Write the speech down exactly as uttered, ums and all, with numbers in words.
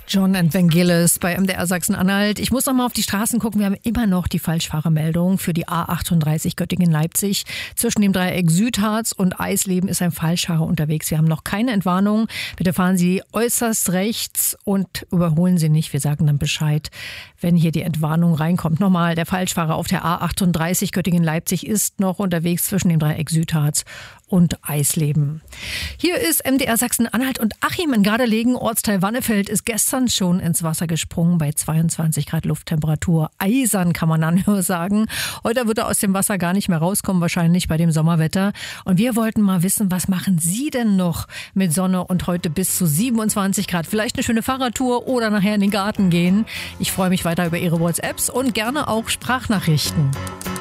John and Vangelis bei M D R Sachsen-Anhalt. Ich muss noch mal auf die Straßen gucken. Wir haben immer noch die Falschfahrermeldung für die A achtunddreißig Göttingen-Leipzig. Zwischen dem Dreieck Südharz und Eisleben ist ein Falschfahrer unterwegs. Wir haben noch keine Entwarnung. Bitte fahren Sie äußerst rechts und überholen Sie nicht. Wir sagen dann Bescheid, wenn hier die Entwarnung reinkommt. Nochmal, der Falschfahrer auf der A achtunddreißig Göttingen-Leipzig ist noch unterwegs zwischen dem Dreieck Südharz und Eisleben. Hier ist M D R Sachsen-Anhalt und Achim in Gardelegen, Ortsteil Wannefeld, ist gestern schon ins Wasser gesprungen bei zweiundzwanzig Grad Lufttemperatur. Eisern kann man dann nur sagen. Heute wird er aus dem Wasser gar nicht mehr rauskommen, wahrscheinlich bei dem Sommerwetter. Und wir wollten mal wissen, was machen Sie denn noch mit Sonne und heute bis zu siebenundzwanzig Grad? Vielleicht eine schöne Fahrradtour oder nachher in den Garten gehen. Ich freue mich weiter über Ihre WhatsApps und gerne auch Sprachnachrichten.